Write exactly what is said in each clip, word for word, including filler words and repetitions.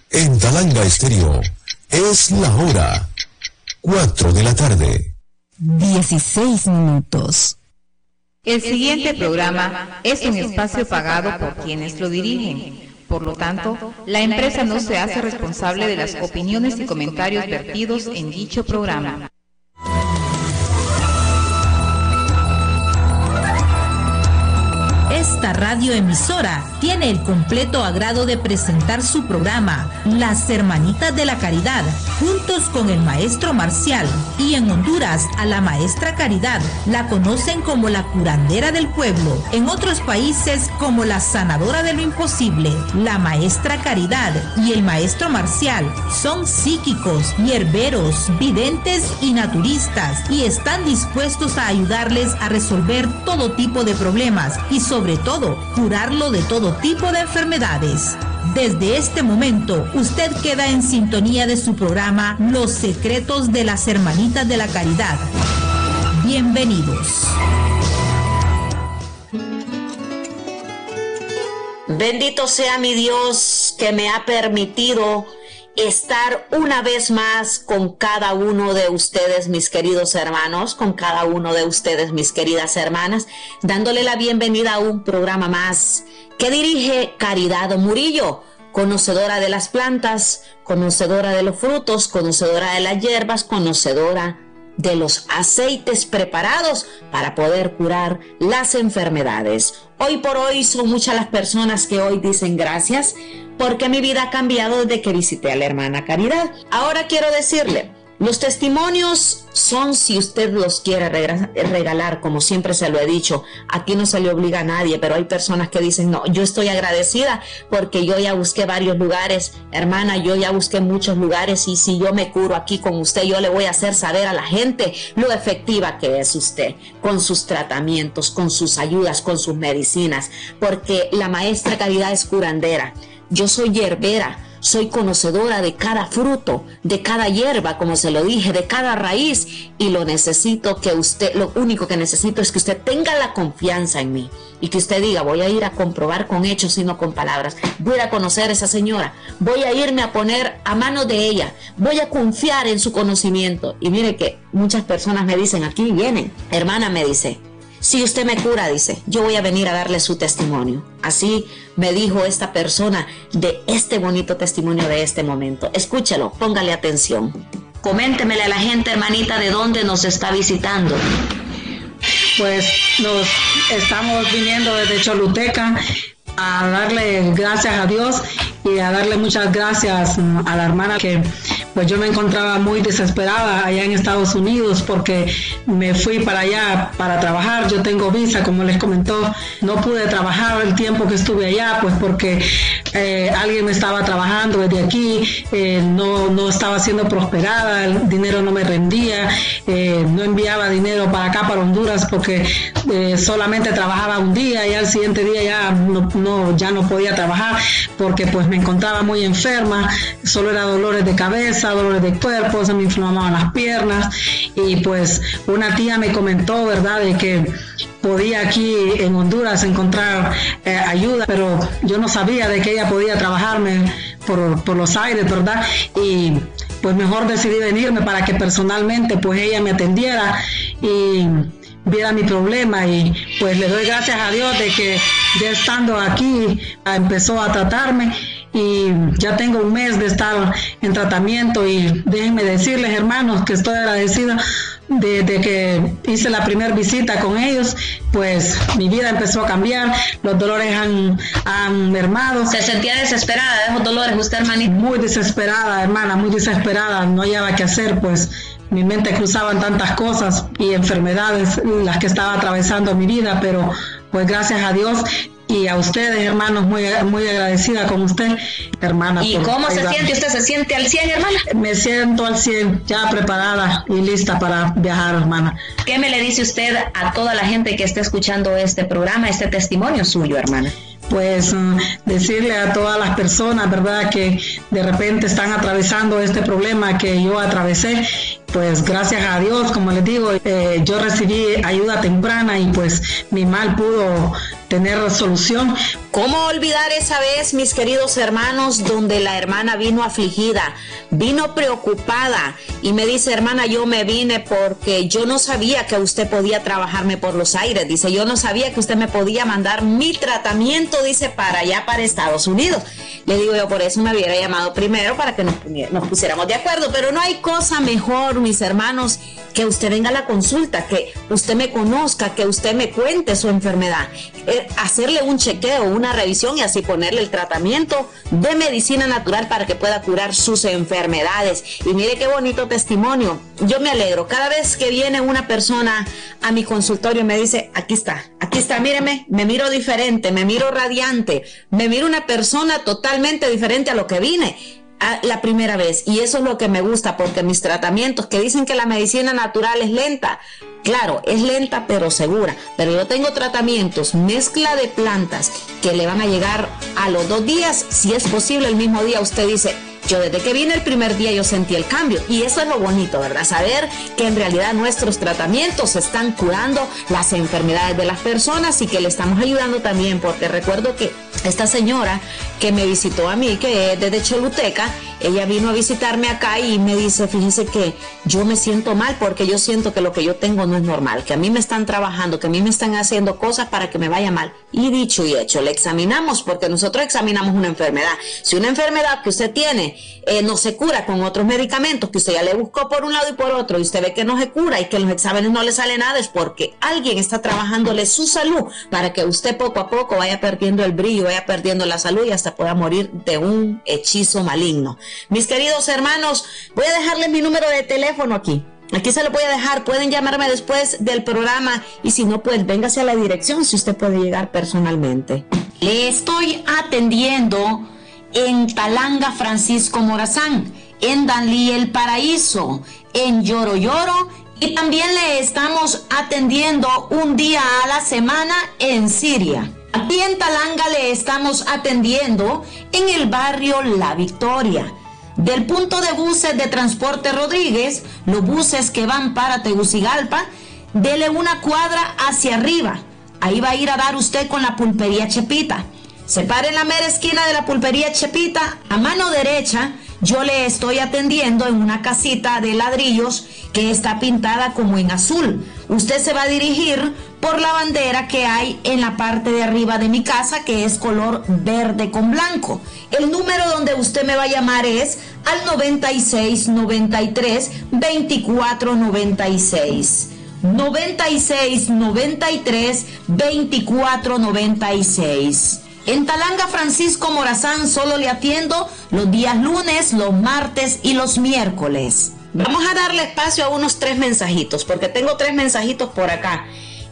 En Talanga Estéreo es la hora cuatro de la tarde. dieciséis minutos. El siguiente programa es un espacio pagado por quienes lo dirigen. Por lo tanto, la empresa no se hace responsable de las opiniones y comentarios vertidos en dicho programa. Esta radioemisora tiene el completo agrado de presentar su programa Las Hermanitas de la Caridad, juntos con el maestro Marcial, y en Honduras a la maestra Caridad la conocen como la curandera del pueblo, en otros países como la sanadora de lo imposible. La maestra Caridad y el maestro Marcial son psíquicos, hierberos, videntes y naturistas, y están dispuestos a ayudarles a resolver todo tipo de problemas y sobre todo curarlo de todo tipo de enfermedades. Desde este momento, usted queda en sintonía de su programa Los Secretos de las Hermanitas de la Caridad. Bienvenidos. Bendito sea mi Dios que me ha permitido estar una vez más con cada uno de ustedes, mis queridos hermanos, con cada uno de ustedes, mis queridas hermanas, dándole la bienvenida a un programa más que dirige Caridad Murillo, conocedora de las plantas, conocedora de los frutos, conocedora de las hierbas, conocedora de los aceites preparados para poder curar las enfermedades. Hoy por hoy son muchas las personas que hoy dicen gracias porque mi vida ha cambiado desde que visité a la hermana Caridad. Ahora quiero decirle, los testimonios son si usted los quiere regalar, como siempre se lo he dicho, aquí no se le obliga a nadie, pero hay personas que dicen, no, yo estoy agradecida porque yo ya busqué varios lugares, hermana, yo ya busqué muchos lugares y si yo me curo aquí con usted, yo le voy a hacer saber a la gente lo efectiva que es usted, con sus tratamientos, con sus ayudas, con sus medicinas, porque la maestra Caridad es curandera, yo soy hierbera, soy conocedora de cada fruto, de cada hierba, como se lo dije, de cada raíz, y lo necesito que usted, lo único que necesito es que usted tenga la confianza en mí y que usted diga, voy a ir a comprobar con hechos y no con palabras, voy a ir a conocer a esa señora, voy a irme a poner a mano de ella, voy a confiar en su conocimiento. Y mire que muchas personas me dicen, aquí vienen, hermana, me dice, si usted me cura, dice, yo voy a venir a darle su testimonio. Así me dijo esta persona de este bonito testimonio de este momento. Escúchelo, póngale atención. Coméntemele a la gente, hermanita, de dónde nos está visitando. Pues nos estamos viniendo desde Choluteca a darle gracias a Dios y a darle muchas gracias a la hermana que pues yo me encontraba muy desesperada allá en Estados Unidos porque me fui para allá para trabajar. Yo tengo visa, como les comentó, no pude trabajar el tiempo que estuve allá pues porque eh, alguien me estaba trabajando desde aquí, eh, no, no estaba siendo prosperada, el dinero no me rendía, eh, no enviaba dinero para acá, para Honduras, porque eh, solamente trabajaba un día y al siguiente día ya no, no, ya no podía trabajar porque pues me encontraba muy enferma, solo era dolores de cabeza, dolores de cuerpo, se me inflamaban las piernas y pues una tía me comentó, ¿verdad?, de que podía aquí en Honduras encontrar eh, ayuda, pero yo no sabía de que ella podía trabajarme por, por los aires, ¿verdad? Y pues mejor decidí venirme para que personalmente pues ella me atendiera y viera mi problema y pues le doy gracias a Dios de que ya estando aquí empezó a tratarme y ya tengo un mes de estar en tratamiento y déjenme decirles, hermanos, que estoy agradecida desde que hice la primera visita con ellos, pues mi vida empezó a cambiar, los dolores han, han mermado. ¿Se sentía desesperada de esos dolores usted, hermanita? Muy desesperada, hermana, muy desesperada, no hallaba qué hacer, pues mi mente cruzaban tantas cosas y enfermedades las que estaba atravesando mi vida, pero pues gracias a Dios y a ustedes, hermanos, muy, muy agradecida con usted, hermana. ¿Y cómo se siente? ¿Usted se siente al cien, hermana? Me siento al cien, ya preparada y lista para viajar, hermana. ¿Qué me le dice usted a toda la gente que esté escuchando este programa, este testimonio suyo, hermana? Pues um, decirle a todas las personas, ¿verdad?, que de repente están atravesando este problema que yo atravesé pues gracias a Dios, como les digo, eh, yo recibí ayuda temprana y pues mi mal pudo tener solución. ¿Cómo olvidar esa vez, mis queridos hermanos, donde la hermana vino afligida, vino preocupada y me dice, hermana, yo me vine porque yo no sabía que usted podía trabajarme por los aires, dice, yo no sabía que usted me podía mandar mi tratamiento, dice, para allá, para Estados Unidos. Le digo yo, por eso me hubiera llamado primero para que nos, nos pusiéramos de acuerdo, pero no hay cosa mejor, mis hermanos, que usted venga a la consulta, que usted me conozca, que usted me cuente su enfermedad, eh, hacerle un chequeo, una revisión y así ponerle el tratamiento de medicina natural para que pueda curar sus enfermedades. Y mire qué bonito testimonio. Yo me alegro cada vez que viene una persona a mi consultorio y me dice, aquí está, aquí está, míreme, me miro diferente, me miro radiante, me miro una persona totalmente diferente a lo que vine la primera vez, y eso es lo que me gusta, porque mis tratamientos, que dicen que la medicina natural es lenta, claro, es lenta pero segura, pero yo tengo tratamientos, mezcla de plantas que le van a llegar a los dos días, si es posible el mismo día. Usted dice, yo desde que vine el primer día yo sentí el cambio, y eso es lo bonito, ¿verdad? Saber que en realidad nuestros tratamientos están curando las enfermedades de las personas y que le estamos ayudando también, porque recuerdo que esta señora que me visitó a mí, que es desde Choluteca, ella vino a visitarme acá y me dice, fíjense que yo me siento mal porque yo siento que lo que yo tengo no es normal, que a mí me están trabajando, que a mí me están haciendo cosas para que me vaya mal. Y dicho y hecho, le examinamos, porque nosotros examinamos una enfermedad. Si una enfermedad que usted tiene eh, no se cura con otros medicamentos que usted ya le buscó por un lado y por otro, y usted ve que no se cura y que en los exámenes no le sale nada, es porque alguien está trabajándole su salud para que usted poco a poco vaya perdiendo el brillo, vaya perdiendo la salud y hasta pueda morir de un hechizo maligno. Mis queridos hermanos, voy a dejarles mi número de teléfono aquí. Aquí se lo voy a dejar, pueden llamarme después del programa y si no, pues véngase a la dirección si usted puede llegar personalmente. Le estoy atendiendo en Talanga Francisco Morazán, en Danlí El Paraíso, en Lloro Lloro, y también le estamos atendiendo un día a la semana en Siria. Aquí en Talanga le estamos atendiendo en el barrio La Victoria. Del punto de buses de Transporte Rodríguez, los buses que van para Tegucigalpa, dele una cuadra hacia arriba. Ahí va a ir a dar usted con la pulpería Chepita. Se para en la mera esquina de la pulpería Chepita, a mano derecha, yo le estoy atendiendo en una casita de ladrillos que está pintada como en azul. Usted se va a dirigir por la bandera que hay en la parte de arriba de mi casa, que es color verde con blanco. El número donde usted me va a llamar es al noventa y seis, noventa y tres, veinticuatro noventa y seis. noventa y seis, noventa y tres, veinticuatro noventa y seis. En Talanga Francisco Morazán solo le atiendo los días lunes, los martes y los miércoles. Vamos a darle espacio a unos tres mensajitos, porque tengo tres mensajitos por acá.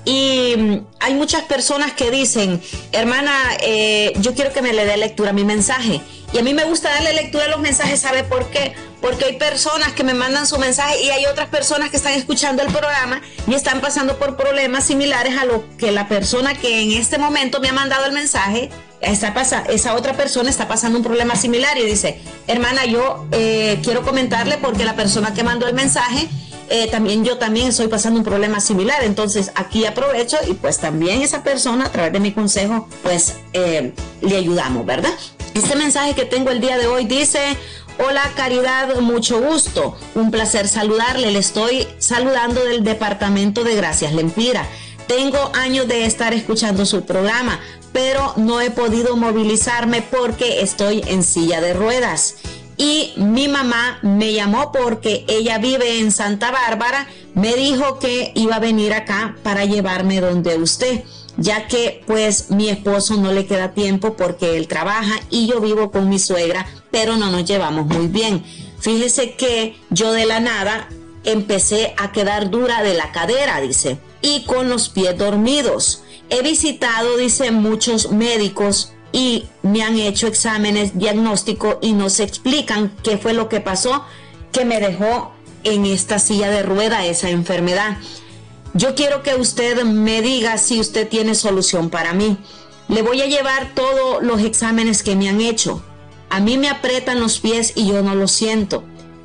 Y hay muchas personas que dicen, hermana, eh, yo quiero que me le dé lectura a mi mensaje. Y a mí me gusta darle lectura a los mensajes, ¿sabe por qué? Porque hay personas que me mandan su mensaje y hay otras personas que están escuchando el programa y están pasando por problemas similares a lo que la persona que en este momento me ha mandado el mensaje, está pasa, esa otra persona está pasando un problema similar y dice, hermana, yo eh, quiero comentarle porque la persona que mandó el mensaje, eh, también yo también estoy pasando un problema similar. Entonces aquí aprovecho y pues también esa persona a través de mi consejo pues eh, le ayudamos, ¿verdad? Este mensaje que tengo el día de hoy dice, hola Caridad, mucho gusto, un placer saludarle, le estoy saludando del departamento de Gracias Lempira. Tengo años de estar escuchando su programa, pero no he podido movilizarme porque estoy en silla de ruedas. Y mi mamá me llamó porque ella vive en Santa Bárbara, me dijo que iba a venir acá para llevarme donde usted, ya que pues mi esposo no le queda tiempo porque él trabaja y yo vivo con mi suegra, pero no nos llevamos muy bien. Fíjese que yo de la nada empecé a quedar dura de la cadera, dice, y con los pies dormidos. He visitado, dice, muchos médicos y me han hecho exámenes, diagnóstico y no se explican qué fue lo que pasó que me dejó en esta silla de rueda esa enfermedad. Yo quiero que usted me diga si usted tiene solución para mí. Le voy a llevar todos los exámenes que me han hecho. A mí me aprietan los pies y yo no lo siento.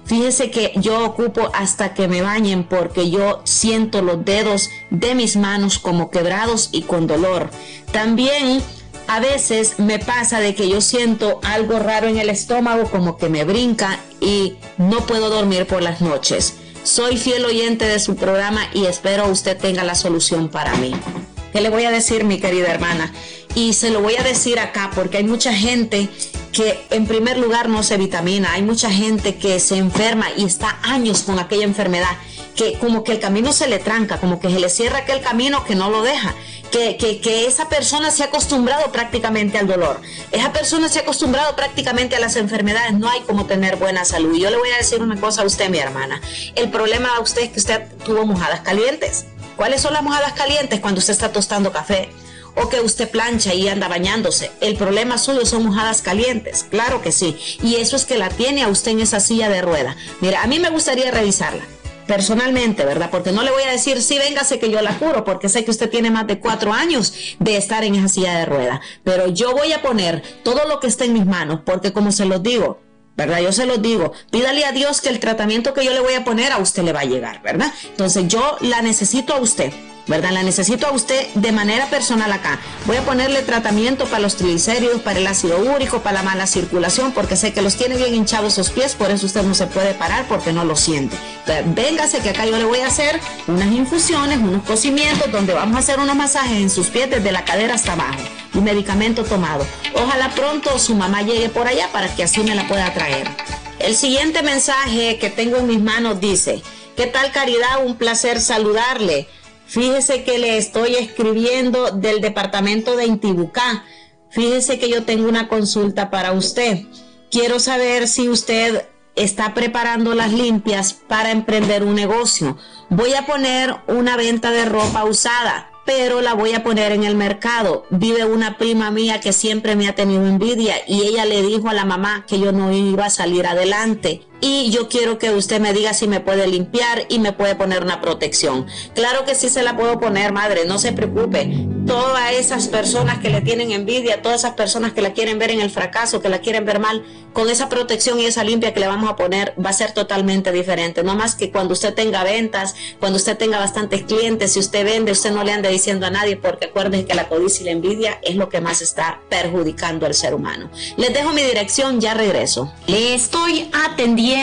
Fíjese que yo ocupo hasta que me bañen porque yo siento los dedos de mis manos como quebrados y con dolor. También a veces me pasa de que yo siento algo raro en el estómago, como que me brinca y no puedo dormir por las noches. Soy fiel oyente de su programa y espero usted tenga la solución para mí. ¿Qué le voy a decir, mi querida hermana? Y se lo voy a decir acá porque hay mucha gente que en primer lugar no se vitamina, hay mucha gente que se enferma y está años con aquella enfermedad, que como que el camino se le tranca, como que se le cierra aquel camino que no lo deja, que, que, que esa persona se ha acostumbrado prácticamente al dolor, esa persona se ha acostumbrado prácticamente a las enfermedades, no hay como tener buena salud. Y yo le voy a decir una cosa a usted, mi hermana, el problema de usted es que usted tuvo mojadas calientes. ¿Cuáles son las mojadas calientes? Cuando usted está tostando café, o que usted plancha y anda bañándose. El problema suyo son mojadas calientes, claro que sí, y eso es que la tiene a usted en esa silla de rueda. Mira, a mí me gustaría revisarla personalmente, ¿verdad? Porque no le voy a decir, sí, véngase que yo la curo, porque sé que usted tiene más de cuatro años de estar en esa silla de rueda, pero yo voy a poner todo lo que esté en mis manos, porque como se los digo, ¿verdad? Yo se los digo, pídale a Dios que el tratamiento que yo le voy a poner a usted le va a llegar, ¿verdad? Entonces yo la necesito a usted, ¿verdad? La necesito a usted de manera personal acá. Voy a ponerle tratamiento para los triglicéridos, para el ácido úrico, para la mala circulación, porque sé que los tiene bien hinchados sus pies, por eso usted no se puede parar porque no lo siente. Entonces, véngase que acá yo le voy a hacer unas infusiones, unos cocimientos, donde vamos a hacer unos masajes en sus pies desde la cadera hasta abajo. Y medicamento tomado. Ojalá pronto su mamá llegue por allá para que así me la pueda traer. El siguiente mensaje que tengo en mis manos dice: ¿qué tal, Caridad? Un placer saludarle. Fíjese que le estoy escribiendo del departamento de Intibucá. Fíjese que yo tengo una consulta para usted. Quiero saber si usted está preparando las limpias para emprender un negocio. Voy a poner una venta de ropa usada, pero la voy a poner en el mercado. Vive una prima mía que siempre me ha tenido envidia y ella le dijo a la mamá que yo no iba a salir adelante. Y yo quiero que usted me diga si me puede limpiar y me puede poner una protección. Claro que sí se la puedo poner, madre, no se preocupe. Todas esas personas que le tienen envidia, todas esas personas que la quieren ver en el fracaso, que la quieren ver mal, con esa protección y esa limpia que le vamos a poner va a ser totalmente diferente. No más que cuando usted tenga ventas, cuando usted tenga bastantes clientes, si usted vende, usted no le ande diciendo a nadie, porque acuérdense que la codicia y la envidia es lo que más está perjudicando al ser humano. Les dejo mi dirección, ya regreso. Le estoy atendiendo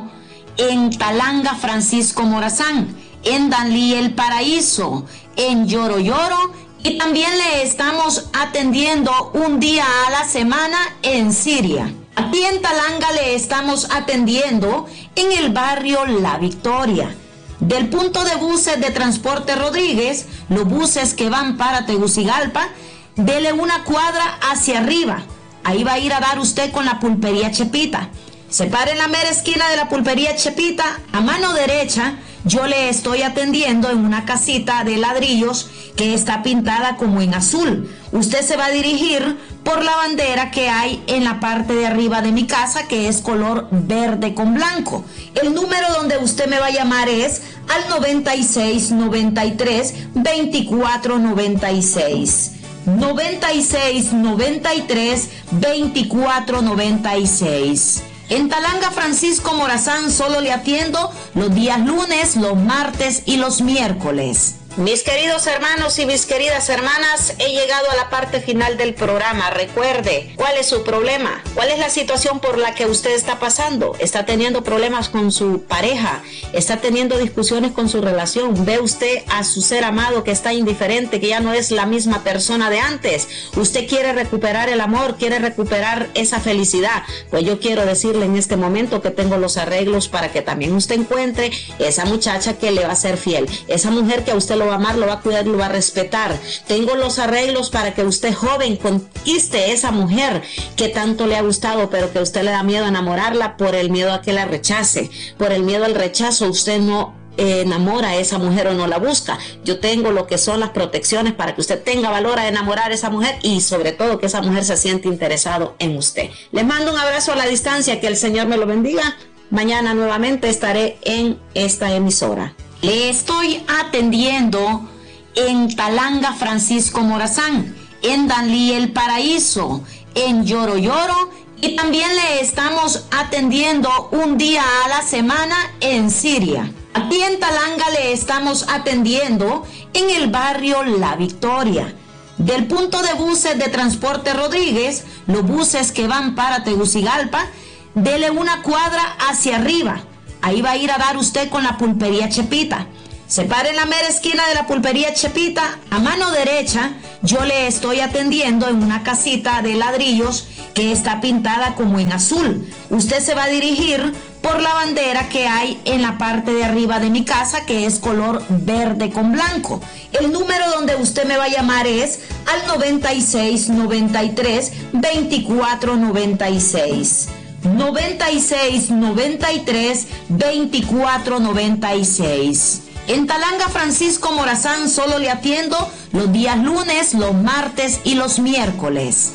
en Talanga Francisco Morazán, en Danlí El Paraíso, en Lloro Lloro, y también le estamos atendiendo un día a la semana en Siria. Aquí en Talanga le estamos atendiendo en el barrio La Victoria. Del punto de buses de Transporte Rodríguez, los buses que van para Tegucigalpa, dele una cuadra hacia arriba. Ahí va a ir a dar usted con la pulpería Chepita. Se para en la mera esquina de la pulpería Chepita, a mano derecha, yo le estoy atendiendo en una casita de ladrillos que está pintada como en azul. Usted se va a dirigir por la bandera que hay en la parte de arriba de mi casa, que es color verde con blanco. El número donde usted me va a llamar es al noventa y seis, noventa y tres, veinticuatro noventa y seis. noventa y seis, noventa y tres, veinticuatro noventa y seis. En Talanga Francisco Morazán solo le atiendo los días lunes, los martes y los miércoles. Mis queridos hermanos y mis queridas hermanas, he llegado a la parte final del programa. Recuerde, ¿cuál es su problema? ¿Cuál es la situación por la que usted está pasando? ¿Está teniendo problemas con su pareja? ¿Está teniendo discusiones con su relación? ¿Ve usted a su ser amado que está indiferente, que ya no es la misma persona de antes? ¿Usted quiere recuperar el amor? ¿Quiere recuperar esa felicidad? Pues yo quiero decirle en este momento que tengo los arreglos para que también usted encuentre esa muchacha que le va a ser fiel, esa mujer que a usted lo va a amar, lo va a cuidar, lo va a respetar. Tengo los arreglos para que usted, joven, conquiste esa mujer que tanto le ha gustado, pero que a usted le da miedo enamorarla por el miedo a que la rechace. Por el miedo al rechazo, usted no eh, enamora a esa mujer o no la busca. Yo tengo lo que son las protecciones para que usted tenga valor a enamorar a esa mujer y sobre todo que esa mujer se siente interesado en usted. Les mando un abrazo a la distancia, que el Señor me lo bendiga. Mañana nuevamente estaré en esta emisora. Le estoy atendiendo en Talanga Francisco Morazán, en Danlí El Paraíso, en Lloro Lloro Y también le estamos atendiendo un día a la semana en Siria. Aquí en Talanga le estamos atendiendo en el barrio La Victoria. Del punto de buses de Transporte Rodríguez, los buses que van para Tegucigalpa, dele una cuadra hacia arriba. Ahí va a ir a dar usted con la pulpería Chepita. Se para en la mera esquina de la pulpería Chepita, a mano derecha, yo le estoy atendiendo en una casita de ladrillos que está pintada como en azul. Usted se va a dirigir por la bandera que hay en la parte de arriba de mi casa, que es color verde con blanco. El número donde usted me va a llamar es al noventa y seis, noventa y tres, veinticuatro noventa y seis. noventa y seis, noventa y tres, veinticuatro noventa y seis. En Talanga, Francisco Morazán solo le atiendo los días lunes, los martes y los miércoles.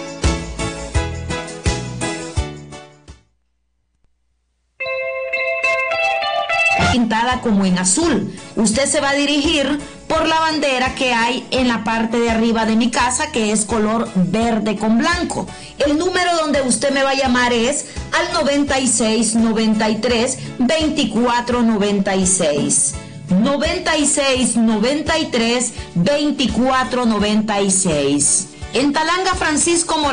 Pintada como en azul. Usted se va a dirigir por la bandera que hay en la parte de arriba de mi casa, que es color verde con blanco. El número donde usted me va a llamar es al noventa y seis, noventa y tres, veinticuatro noventa y seis. noventa y seis, noventa y tres, veinticuatro noventa y seis. En Talanga, Francisco Morazán